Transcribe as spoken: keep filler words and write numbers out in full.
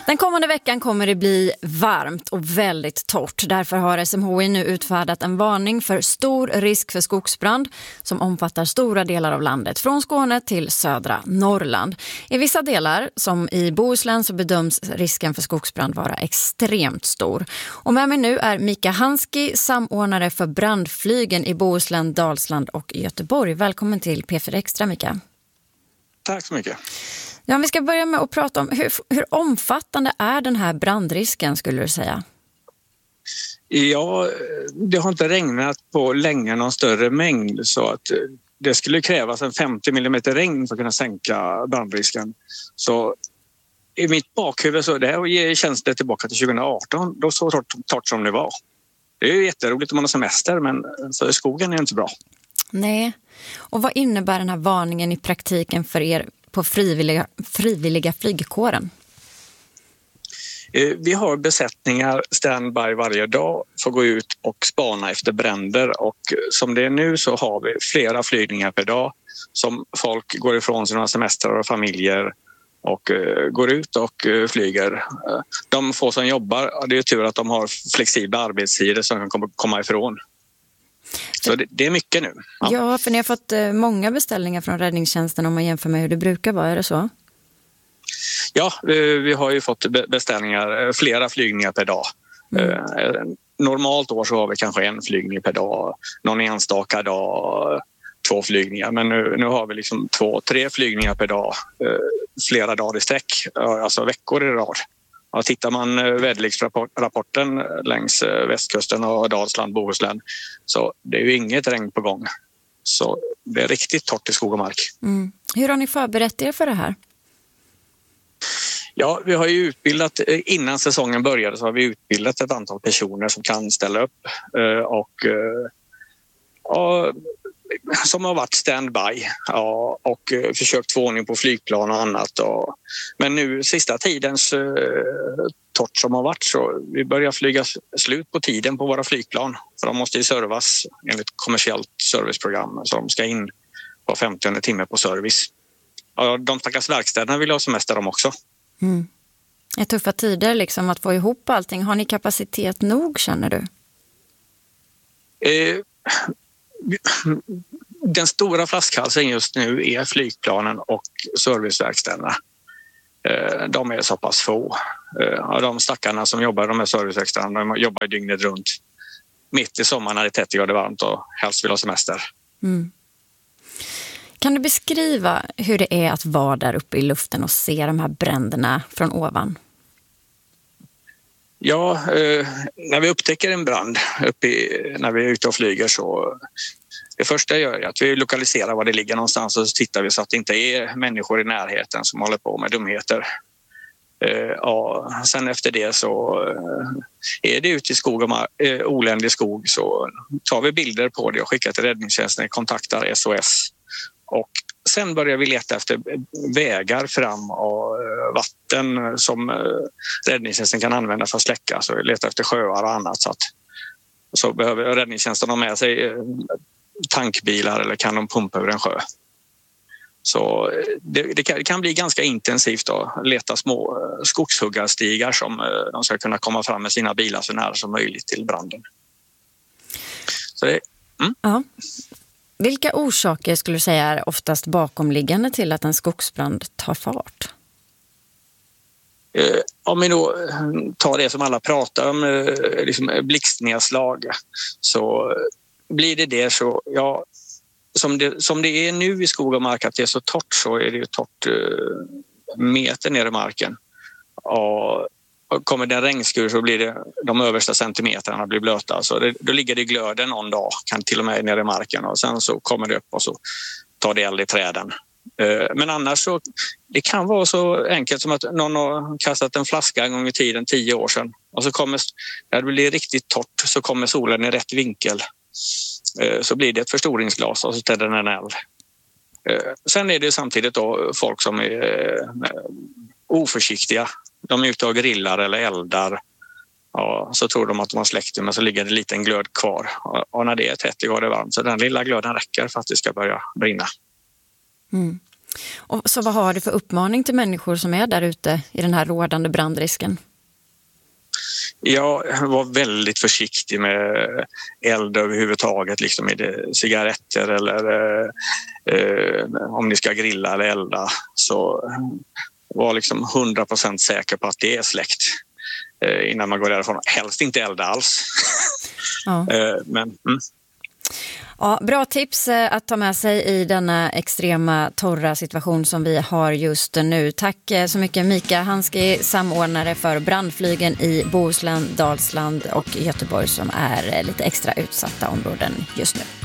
Den kommande veckan kommer det bli varmt och väldigt torrt. Därför har S M H I nu utfärdat en varning för stor risk för skogsbrand som omfattar stora delar av landet, från Skåne till södra Norrland. I vissa delar, som i Bohuslän, så bedöms risken för skogsbrand vara extremt stor. Och med mig nu är Mika Hanski, samordnare för brandflygen i Bohuslän, Dalsland och Göteborg. Välkommen till P fyra Extra, Mika. Tack så mycket. Ja, vi ska börja med att prata om hur, hur omfattande är den här brandrisken, skulle du säga? Ja, det har inte regnat på länge någon större mängd, så att det skulle krävas en femtio millimeter regn för att kunna sänka brandrisken. Så i mitt bakhuvud så det känns det tillbaka till tjugo arton, då så torrt, torrt som det var. Det är ju jätteroligt om man har semester, men för skogen är det inte bra. Nej, och vad innebär den här varningen i praktiken för er på frivilliga, frivilliga flygkåren? Vi har besättningar standby varje dag för att gå ut och spana efter bränder, och som det är nu så har vi flera flygningar per dag som folk går ifrån sina semestrar och familjer och går ut och flyger. De få som jobbar, det är tur att de har flexibla arbetstider som kan komma ifrån. Så det, det är mycket nu. Ja. ja, för ni har fått många beställningar från räddningstjänsten om man jämför med hur det brukar vara, är det så? Ja, vi har ju fått beställningar, flera flygningar per dag. Mm. Normalt år så har vi kanske en flygning per dag, någon enstaka dag, två flygningar. Men nu, nu har vi liksom två, tre flygningar per dag, flera dagar i sträck, alltså veckor i rad. Ja, tittar man väderleksrapporten längs västkusten och Dalsland, Bohuslän, så det är ju inget regn på gång. Så det är riktigt torrt i skog och mark. Mm. Hur har ni förberett er för det här? Ja, vi har ju utbildat, innan säsongen började så har vi utbildat ett antal personer som kan ställa upp och ja, som har varit standby ja, och försökt få ordning på flygplan och annat. Och, men nu sista tidens uh, torrt som har varit så vi börjar flyga slut på tiden på våra flygplan. För de måste ju servas enligt kommersiellt serviceprogram, så de ska in på femtionde timme på service. Och de stackars verkstäderna vill ha semester de också. Mm. Det är tuffa tider liksom att få ihop allting. Har ni kapacitet nog, känner du? Eh, Den stora flaskhalsen just nu är flygplanen och serviceverkstäderna. De är så pass få. De stackarna som jobbar i de här serviceverkstäderna, de jobbar dygnet runt. Mitt i sommaren när det är trettio grader varmt och helst vill ha semester. Mm. Kan du beskriva hur det är att vara där uppe i luften och se de här bränderna från ovan? Ja, eh, när vi upptäcker en brand uppe i, när vi är ute och flyger, så det första jag gör är att vi lokaliserar var det ligger någonstans och så tittar vi så att det inte är människor i närheten som håller på med dumheter. Eh, ja, sen efter det så eh, är det ute i skog och mar- eh, oländig skog, så tar vi bilder på det och skickar till räddningstjänsten, kontaktar S O S. Och sen börjar vi leta efter vägar fram och vatten som räddningstjänsten kan använda för att släcka. Så vi letar efter sjöar och annat. Så, att, så behöver räddningstjänsten ha med sig tankbilar eller kan de pumpa ur en sjö. Så det, det, kan, det kan bli ganska intensivt att leta små skogshuggarstigar som de ska kunna komma fram med sina bilar så nära som möjligt till branden. Så det, mm. Ja. Vilka orsaker skulle du säga är oftast bakomliggande till att en skogsbrand tar fart? Eh, om vi då tar det som alla pratar om, eh, liksom blixtnedslag, så blir det det så, ja, som det, som det är nu i skog och mark, att det är så torrt, så är det ju torrt eh, meter ner i marken. Och kommer det en regnskur så blir det de översta centimeterna blir blöta. Så det, då ligger det i glöden någon dag, kan till och med ner i marken, och sen så kommer det upp och så tar det eld i träden. Men annars så det kan vara så enkelt som att någon har kastat en flaska en gång i tiden, tio år sedan, och så kommer, när det blir riktigt torrt så kommer solen i rätt vinkel, så blir det ett förstoringsglas och så tänder den en eld. Sen är det samtidigt då folk som är oförsiktiga. De är ute och grillar eller eldar. Ja, så tror de att de har släckt det, men så ligger det en liten glöd kvar. Och när det är trettio grader varmt så den lilla glöden räcker för att det ska börja brinna. Mm. Och så vad har du för uppmaning till människor som är där ute i den här rådande brandrisken? Jag var väldigt försiktig med eld överhuvudtaget, liksom i det, cigaretter eller eh, om ni ska grilla eller elda. Så var liksom hundra procent säker på att det är släckt eh, innan man går därifrån. Helst inte elda alls. Ja. eh, men... Mm. Ja, bra tips att ta med sig i denna extrema torra situation som vi har just nu. Tack så mycket Mika Hanski, samordnare för brandflygen i Bohuslän, Dalsland och Göteborg som är lite extra utsatta områden just nu.